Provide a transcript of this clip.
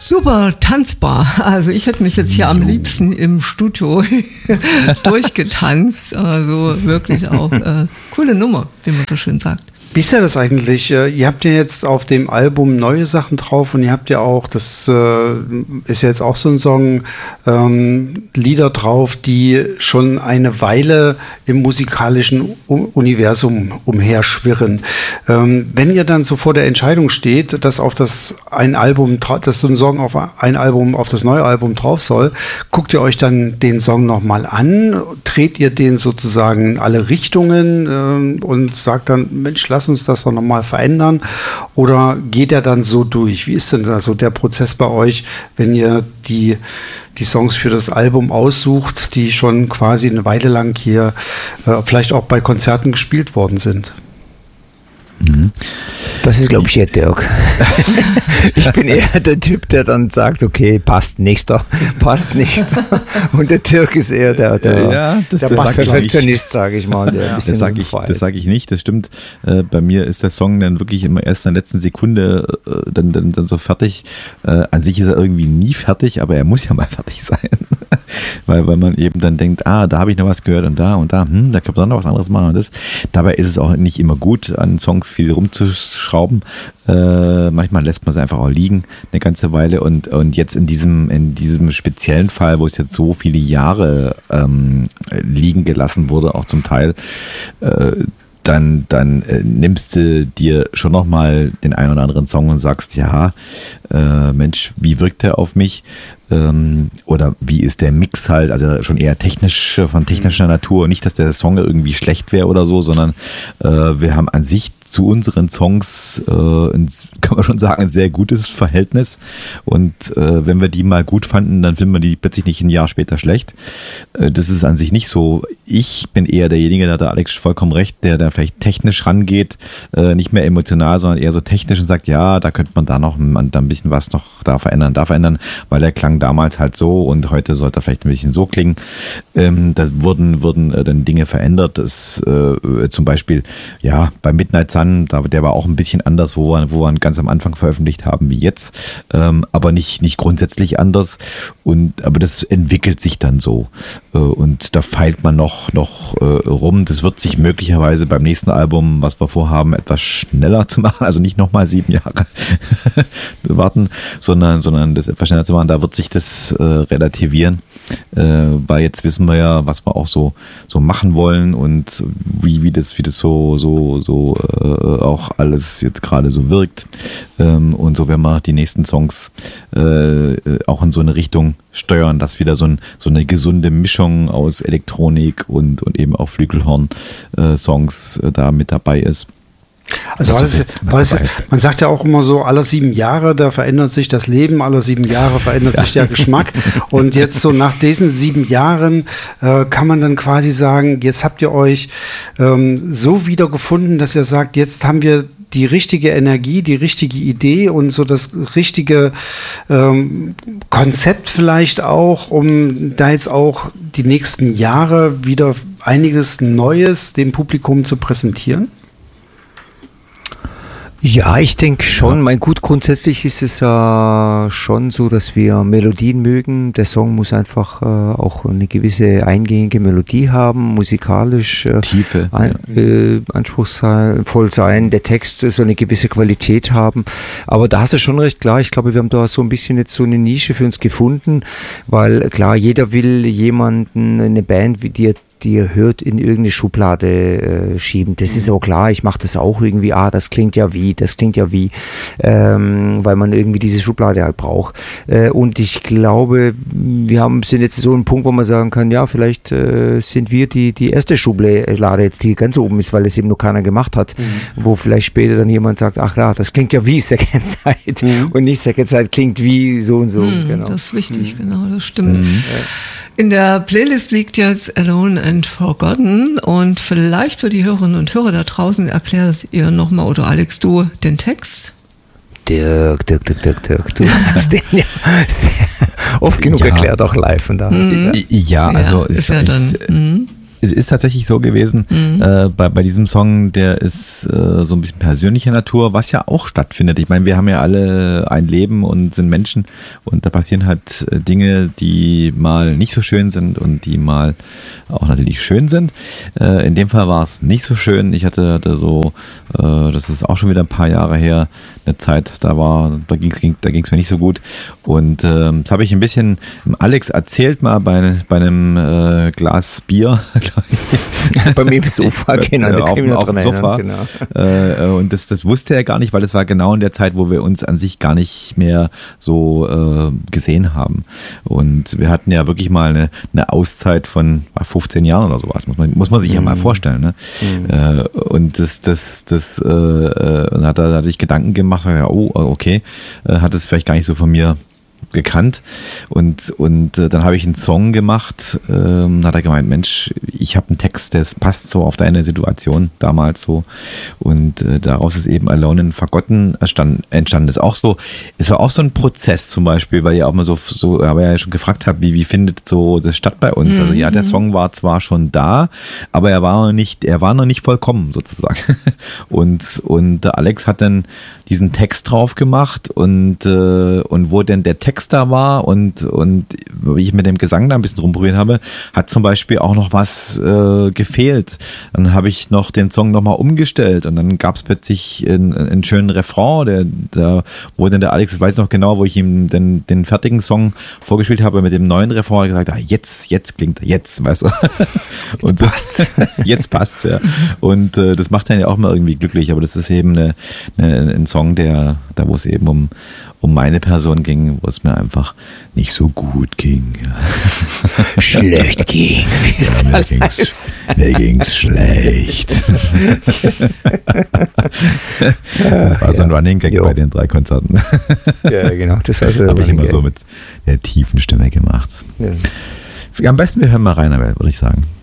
Super tanzbar. Also ich hätte mich jetzt hier am liebsten im Studio durchgetanzt. Also wirklich auch coole Nummer, wie man so schön sagt. Wie ist ja das eigentlich? Ihr habt ja jetzt auf dem Album neue Sachen drauf und ihr habt ja auch, das ist ja jetzt auch so ein Song, Lieder drauf, die schon eine Weile im musikalischen Universum umherschwirren. Wenn ihr dann so vor der Entscheidung steht, dass auf dass so ein Song auf ein Album, auf das neue Album drauf soll, guckt ihr euch dann den Song nochmal an, dreht ihr den sozusagen in alle Richtungen und sagt dann, Mensch, lass uns das doch nochmal verändern, oder geht er dann so durch? Wie ist denn da so der Prozess bei euch, wenn ihr die Songs für das Album aussucht, die schon quasi eine Weile lang hier vielleicht auch bei Konzerten gespielt worden sind? Das ist, glaube ich, eher Dirk. Ich bin eher der Typ, der dann sagt, okay, passt, nächster. Und der Dirk ist eher der Perfektionist, sage ich mal. Das sage ich nicht, das stimmt. Bei mir ist der Song dann wirklich immer erst in der letzten Sekunde dann so fertig. An sich ist er irgendwie nie fertig, aber er muss ja mal fertig sein. weil man eben dann denkt, da habe ich noch was gehört und da, da kann man noch was anderes machen und das. Dabei ist es auch nicht immer gut, an Songs viel rumzuschrauben. Manchmal lässt man es einfach auch liegen eine ganze Weile und jetzt in diesem speziellen Fall, wo es jetzt so viele Jahre liegen gelassen wurde, auch zum Teil, dann nimmst du dir schon nochmal den einen oder anderen Song und sagst, ja, Mensch, wie wirkt der auf mich? Oder wie ist der Mix halt, also schon eher von technischer Natur. Nicht, dass der Song irgendwie schlecht wäre oder so, sondern wir haben an sich zu unseren Songs, kann man schon sagen, ein sehr gutes Verhältnis. Und wenn wir die mal gut fanden, dann finden wir die plötzlich nicht ein Jahr später schlecht. Das ist an sich nicht so. Ich bin eher derjenige, da hat der Alex vollkommen recht, der da vielleicht technisch rangeht, nicht mehr emotional, sondern eher so technisch und sagt, ja, da könnte man da noch ein bisschen was noch da verändern, weil der Klang damals halt so und heute sollte er vielleicht ein bisschen so klingen. Da wurden dann Dinge verändert. Das, zum Beispiel, ja, bei Midnight Sun, der war auch ein bisschen anders, wo wir ganz am Anfang veröffentlicht haben wie jetzt, aber nicht grundsätzlich anders. Aber das entwickelt sich dann so. Und da feilt man noch rum. Das wird sich möglicherweise beim nächsten Album, was wir vorhaben, etwas schneller zu machen, also nicht nochmal 7 Jahre warten, sondern das etwas schneller zu machen. Da wird sich das relativieren, weil jetzt wissen wir ja, was wir auch so machen wollen und wie das so auch alles jetzt gerade so wirkt. Und so werden wir die nächsten Songs auch in so eine Richtung steuern, dass wieder so eine gesunde Mischung aus Elektronik und eben auch Flügelhorn-Songs da mit dabei ist. Also man sagt ja auch immer so, alle 7 Jahre, da verändert sich das Leben, alle 7 Jahre verändert sich der Geschmack. Und jetzt so nach diesen 7 Jahren kann man dann quasi sagen, jetzt habt ihr euch so wiedergefunden, dass ihr sagt, jetzt haben wir die richtige Energie, die richtige Idee und so das richtige Konzept vielleicht auch, um da jetzt auch die nächsten Jahre wieder einiges Neues dem Publikum zu präsentieren? Ja, ich denke schon. Grundsätzlich ist es schon so, dass wir Melodien mögen. Der Song muss einfach auch eine gewisse eingängige Melodie haben, musikalisch Tiefe, anspruchsvoll sein. Der Text soll eine gewisse Qualität haben. Aber da hast du schon recht, klar. Ich glaube, wir haben da so ein bisschen jetzt so eine Nische für uns gefunden, weil klar, jeder will jemanden, eine Band, die ihr hört, in irgendeine Schublade schieben. Das ist auch klar, ich mache das auch irgendwie, das klingt ja wie, weil man irgendwie diese Schublade halt braucht. Und ich glaube, sind jetzt so ein Punkt, wo man sagen kann, ja, vielleicht sind wir die erste Schublade jetzt, die ganz oben ist, weil es eben noch keiner gemacht hat, wo vielleicht später dann jemand sagt, ach klar, das klingt ja wie Second Sight und nicht Second Sight klingt wie so und so. Genau. Das ist richtig, genau, das stimmt. In der Playlist liegt jetzt Alone and Forgotten und vielleicht für die Hörerinnen und Hörer da draußen erklärt ihr nochmal, oder Alex, du den Text? Dirk, du hast den ja sehr oft genug erklärt, auch live. Und da. Also ist ja dann... Es ist tatsächlich so gewesen, bei diesem Song, der ist so ein bisschen persönlicher Natur, was ja auch stattfindet. Ich meine, wir haben ja alle ein Leben und sind Menschen und da passieren halt Dinge, die mal nicht so schön sind und die mal auch natürlich schön sind. In dem Fall war es nicht so schön. Ich hatte so, das ist auch schon wieder ein paar Jahre her, eine Zeit, da ging es mir nicht so gut. Und das habe ich ein bisschen Alex erzählt mal bei einem Glas Bier, glaube ich. Bei mir im Sofa, genau. Auf dem Sofa. Genau. Und das wusste er gar nicht, weil das war genau in der Zeit, wo wir uns an sich gar nicht mehr so gesehen haben. Und wir hatten ja wirklich mal eine Auszeit von 15 Jahren oder sowas, muss man sich ja mal vorstellen. Ne? Und dann hat er sich Gedanken gemacht, oh, okay, hat es vielleicht gar nicht so von mir gekannt und dann habe ich einen Song gemacht, hat er gemeint, Mensch, ich habe einen Text, das passt so auf deine Situation damals so und daraus ist eben Alone and Forgotten entstanden. Das ist auch so, es war auch so ein Prozess zum Beispiel, weil ihr auch mal so aber ja schon gefragt habt, wie findet so das statt bei uns? Also ja, der Song war zwar schon da, aber er war noch nicht vollkommen sozusagen und der Alex hat dann diesen Text drauf gemacht und wo denn der Text da war und wie ich mit dem Gesang da ein bisschen rumprobiert habe, hat zum Beispiel auch noch was gefehlt. Dann habe ich noch den Song nochmal umgestellt und dann gab es plötzlich einen schönen Refrain, wo dann der Alex, ich weiß noch genau, wo ich ihm den fertigen Song vorgespielt habe mit dem neuen Refrain, gesagt, jetzt klingt er, jetzt, weißt du. Und passt's. Jetzt passt's, ja. Und das macht dann ja auch mal irgendwie glücklich, aber das ist eben ein Song, wo es eben um meine Person ging, wo es mir einfach nicht so gut ging. Schlecht ging. Ja, mir ging's schlecht. Das war so ein Running Gag bei den 3 Konzerten. Ja, genau. Das war so habe ich immer so mit der tiefen Stimme gemacht. Ja. Am besten wir hören mal rein, würde ich sagen.